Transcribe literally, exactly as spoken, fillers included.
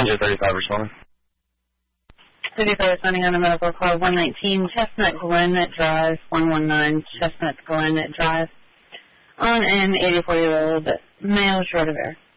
Passenger thirty-five responding. thirty-five responding on a medical call one nineteen Chestnut Glen Drive, one one nine Chestnut Glen Drive, on an eighty-four-year-old male short of air.